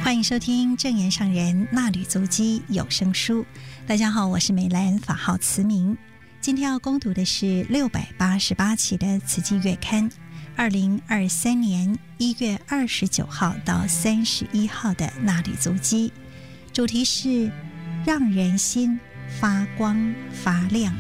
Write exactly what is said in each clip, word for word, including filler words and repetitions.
欢迎收听正言上人纳履足迹有声书。大家好，我是美兰，法号慈明。今天要攻读的是六百八十八期的慈济月刊，二零二三年一月二十九号到三十一号的纳履足迹，主题是让人心发光发亮。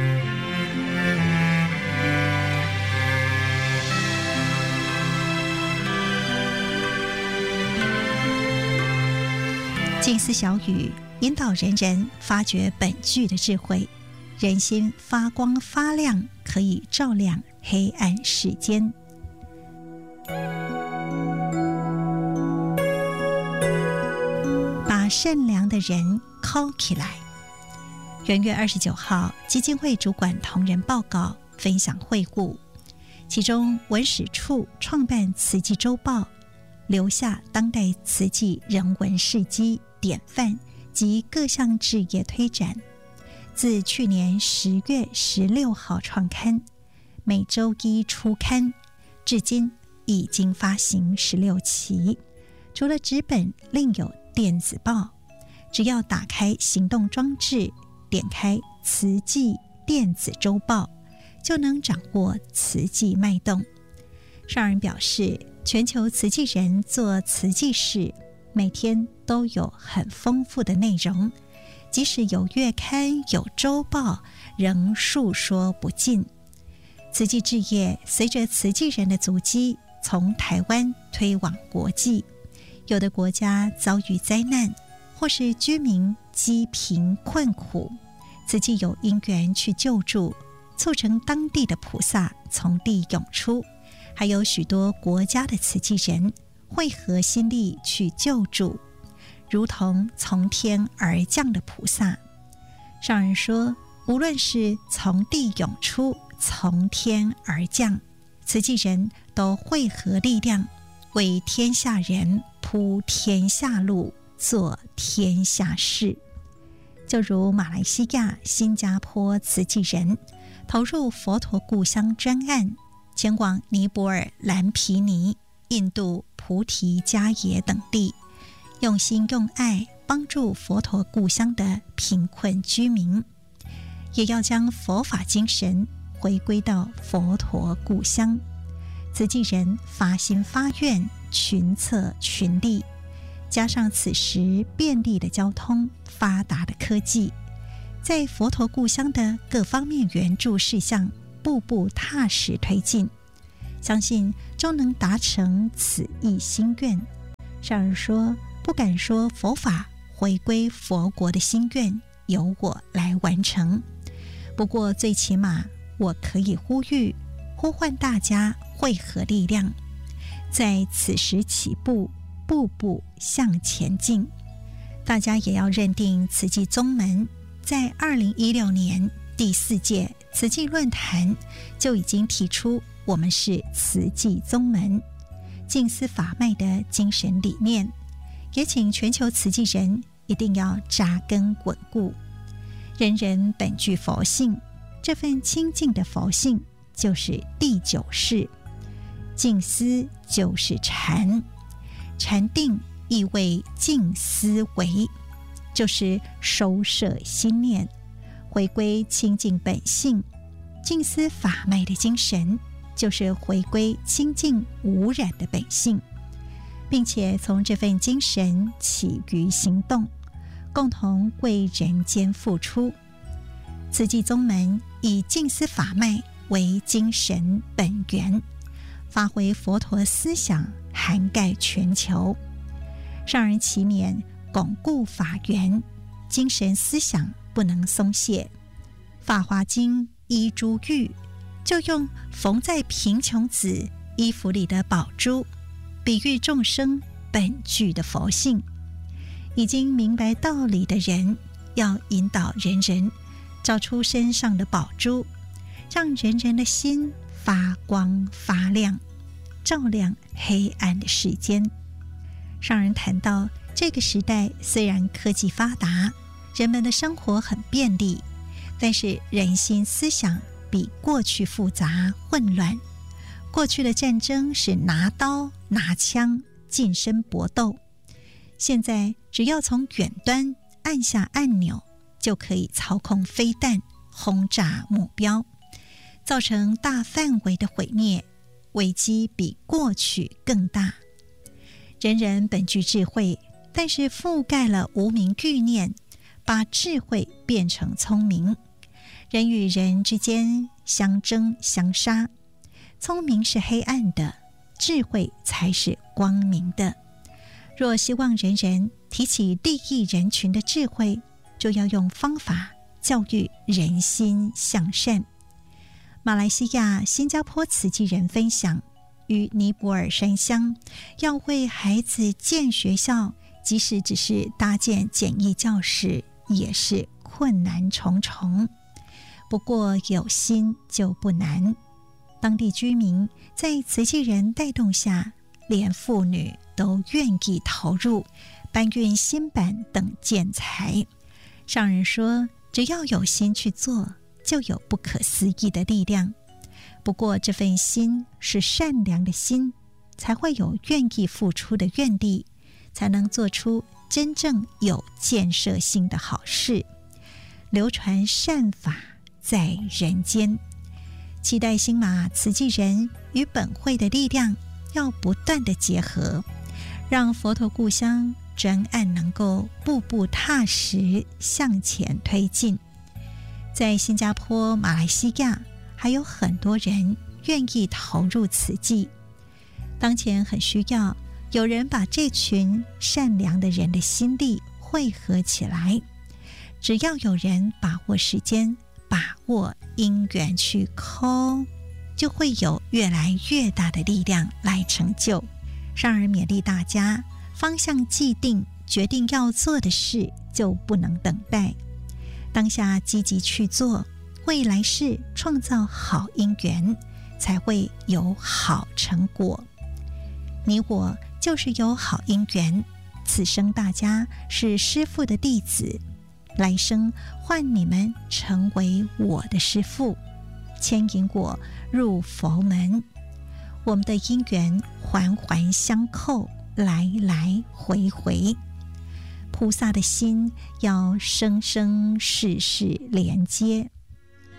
静思小语引导人人发掘本具的智慧，人心发光发亮，可以照亮黑暗世间。把善良的人铐起来。元月二十九号，基金会主管同仁报告分享会务，其中文史处创办慈济周报，留下当代慈济人文事迹典范及各项志业推展。自去年十月十六号创刊，每周一出刊，至今已经发行十六期。除了纸本，另有电子报，只要打开行动装置，点开慈济电子周报，就能掌握慈济脉动。上人表示，全球慈济人做慈济事，每天都有很丰富的内容，即使有月刊有周报，仍述说不尽。慈济志业随着慈济人的足迹从台湾推往国际，有的国家遭遇灾难，或是居民饥贫困苦，慈济有因缘去救助，促成当地的菩萨从地涌出，还有许多国家的慈济人汇合心力去救助，如同从天而降的菩萨。上人说，无论是从地涌出，从天而降，慈济人都汇合力量，为天下人铺天下路，做天下事。就如马来西亚、新加坡慈济人投入佛陀故乡专案，前往尼泊尔蓝毗尼、印度菩提迦耶等地，用心用爱帮助佛陀故乡的贫困居民，也要将佛法精神回归到佛陀故乡。慈济人发心发愿，群策群力，加上此时便利的交通、发达的科技，在佛陀故乡的各方面援助事项步步踏实推进，相信终能达成此一心愿。上人说，不敢说佛法回归佛国的心愿由我来完成，不过最起码我可以呼吁呼唤大家汇合力量，在此时起步，步步向前进。大家也要认定慈济宗门在二零一六年第四届慈济论坛就已经提出，我们是慈济宗门静思法脉的精神理念，也请全球慈济人一定要扎根稳固。人人本具佛性，这份清净的佛性就是第九识。静思就是禅，禅定意为静思维，就是收摄心念，回归清净本性。静思法脉的精神就是回归清净无染的本性，并且从这份精神起于行动，共同为人间付出。慈济宗门以静思法脉为精神本源，发挥佛陀思想，涵盖全球。上人祈勉巩固法源，精神思想不能松懈。法华经依珠玉，就用缝在贫穷子衣服里的宝珠，比喻众生本具的佛性。已经明白道理的人，要引导人人找出身上的宝珠，让人人的心发光发亮，照亮黑暗的世间。上人谈到，这个时代虽然科技发达，人们的生活很便利，但是人心思想比过去复杂混乱。过去的战争是拿刀拿枪近身搏斗， 现在只要从远端按下按钮，就可以操控飞弹轰炸目标，造成大范围的毁灭，危机比过去更大。人人本具智慧，但是覆盖了无明欲念，把智慧变成聪明。人与人之间相争相杀，聪明是黑暗的，智慧才是光明的。若希望人人提起利益人群的智慧，就要用方法教育人心向善。马来西亚、新加坡慈济人分享，于尼泊尔山乡要为孩子建学校，即使只是搭建简易教室，也是困难重重。不过有心就不难。当地居民在慈济人带动下，连妇女都愿意投入，搬运新板等建材。上人说，只要有心去做，就有不可思议的力量。不过这份心是善良的心，才会有愿意付出的愿力，才能做出真正有建设性的好事，流传善法在人间。期待新马慈济人与本会的力量要不断的结合，让佛陀故乡专案能够步步踏实向前推进。在新加坡、马来西亚还有很多人愿意投入慈济，当前很需要有人把这群善良的人的心力汇合起来。只要有人把握时间，把握因缘去抠，就会有越来越大的力量来成就。上人勉励大家，方向既定，决定要做的事就不能等待，当下积极去做，未来世创造好因缘，才会有好成果。你我就是有好因缘，此生大家是师父的弟子，来生换你们成为我的师父，牵引我入佛门。我们的因缘环环相扣，来来回回。菩萨的心要生生世世连接，